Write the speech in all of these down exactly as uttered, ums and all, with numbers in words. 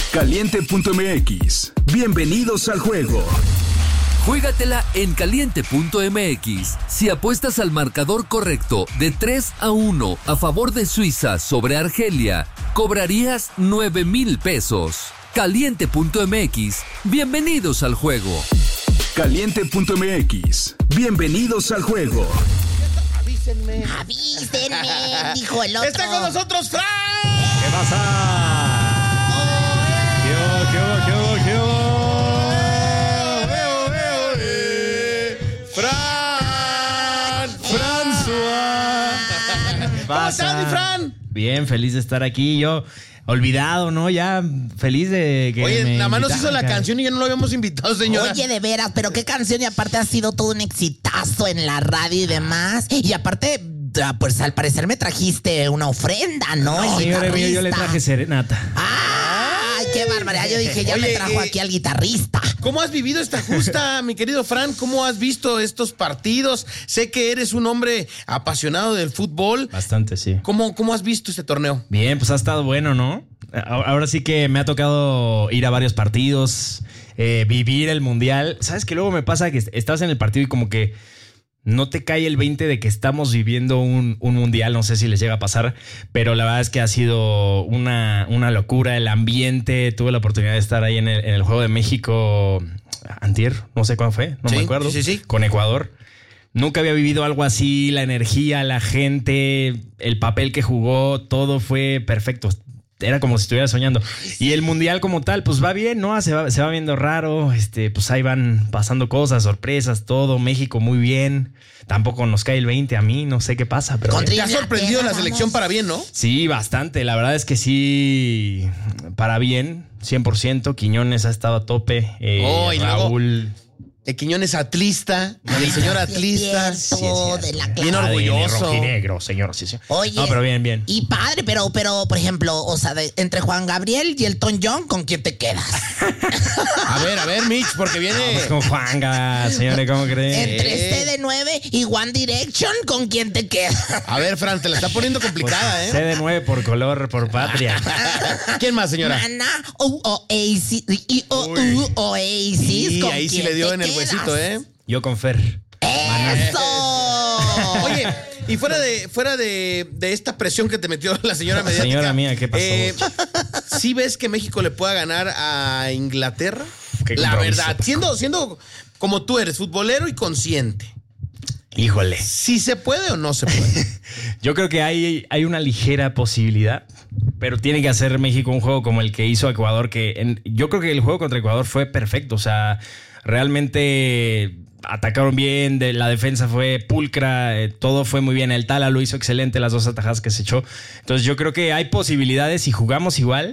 Caliente punto m x. Bienvenidos al juego. Juégatela en Caliente punto m x. Si apuestas al marcador correcto de tres a uno a favor de Suiza sobre Argelia, cobrarías nueve mil pesos. Caliente punto m x. Bienvenidos al juego. Caliente punto m x. Bienvenidos al juego. Avísenme. Avísenme, dijo el otro. ¡Está con nosotros Fran! ¿Qué pasa? ¿Qué hubo, qué hubo, qué hubo, qué hubo? ¡Fran! ¡François! ¿Cómo estás, mi Fran? Bien, feliz de estar aquí. Yo, olvidado, ¿no? Ya feliz de que Oye, me nada más nos invitaran, hizo la cara. canción y ya no lo habíamos invitado, señora. Oye, de veras, pero qué canción, y aparte ha sido todo un exitazo en la radio y demás. Y aparte, pues al parecer me trajiste una ofrenda, ¿no? El Señor mío, yo le guitarrista. traje serenata. ¡Ay, qué barbaridad! Yo dije, ya Oye, me trajo eh, aquí al guitarrista. ¿Cómo has vivido esta justa, mi querido Fran? ¿Cómo has visto estos partidos? Sé que eres un hombre apasionado del fútbol. Bastante, sí. ¿Cómo, cómo has visto este torneo? Bien, pues ha estado bueno, ¿no? Ahora sí que me ha tocado ir a varios partidos, eh, vivir el mundial. ¿Sabes qué? Luego me pasa que estás en el partido y como que no te cae el veinte de que estamos viviendo un, un mundial. No sé si les llega a pasar, pero la verdad es que ha sido una, una locura el ambiente. Tuve la oportunidad de estar ahí en el, en el Juego de México antier, no sé cuándo fue, no Sí, me acuerdo, sí, sí, sí. con Ecuador. Nunca había vivido algo así, la energía, la gente, el papel que jugó, todo fue perfecto. Era como si estuviera soñando. Y el mundial como tal, pues va bien, ¿no? Se va, se va viendo raro, este, pues ahí van pasando cosas, sorpresas, todo. México muy bien. Tampoco nos cae el veinte a mí, no sé qué pasa, pero... Contra Te ha Inglaterra, sorprendido la vamos. selección para bien, ¿no? Sí, bastante. La verdad es que sí, para bien, cien por ciento. Quiñones ha estado a tope. Eh, Oh, y luego- Raúl... El Quiñones atlista, y el señor atlista. Sí, es cierto, de la Bien clase. orgulloso. Rojinegro, señor. Sí, sí. Oye, No, pero bien, bien. Y padre, pero, pero, por ejemplo, o sea, de- entre Juan Gabriel y Elton John, ¿con quién te quedas? A ver, a ver, Mitch, porque viene... Vamos con Juanga, señores, ¿cómo creen? Entre C D nueve y One Direction, ¿con quién te quedas? A ver, Fran, te la está poniendo complicada, C ¿eh? D nueve por color, por patria. ¿Quién más, señora? Mana o Oasis, y o- Uy. u- Oasis, Sí, ¿con ahí sí quién le dio te en el quedas? huesito, ¿eh? Yo con Fer. ¡Eso! Oye, y fuera de fuera de, de esta presión que te metió la señora mediática. Señora mía, ¿qué pasó? eh, ¿Sí ves que México le pueda ganar a Inglaterra? Qué La compromiso. verdad, siendo, siendo como tú eres, futbolero y consciente. Híjole. ¿Sí se puede o no se puede? Yo creo que hay, hay una ligera posibilidad, pero tiene que hacer México un juego como el que hizo Ecuador, que en- yo creo que el juego contra Ecuador fue perfecto. O sea, realmente atacaron bien, de, la defensa fue pulcra, eh, todo fue muy bien. El Tala lo hizo excelente, las dos atajadas que se echó. Entonces yo creo que hay posibilidades si jugamos igual.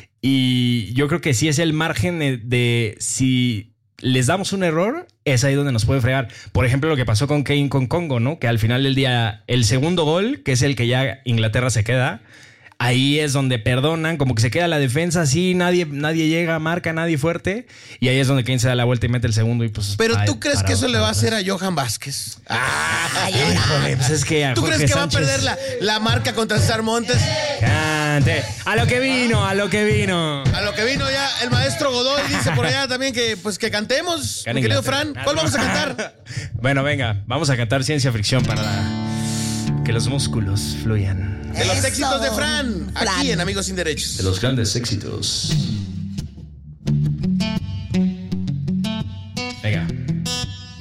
Y yo creo que sí es el margen de, de si les damos un error, es ahí donde nos puede fregar. Por ejemplo, lo que pasó con Kane con Congo, ¿no? Que al final del día, el segundo gol, que es el que ya Inglaterra se queda, ahí es donde perdonan, como que se queda la defensa así, nadie, nadie llega, marca, nadie fuerte, y ahí es donde Kane se da la vuelta y mete el segundo y pues... Pero ay, ¿tú crees para- que eso le va a para hacer a Johan Vázquez? Ay, Híjole, pues es que a ¿Tú Jorge crees que Sánchez- va a perder la, la marca contra César Montes? Cante. A lo que vino, a lo que vino. A lo que vino ya el maestro Godoy dice por allá también que pues que cantemos, Gana mi querido Inglaterra. Fran. ¿Cuál vamos a cantar? Bueno, venga, vamos a cantar ciencia ficción para que los músculos fluyan. De los Eso. éxitos de Fran, aquí Fran. en Amigos Sin Derechos. De los grandes éxitos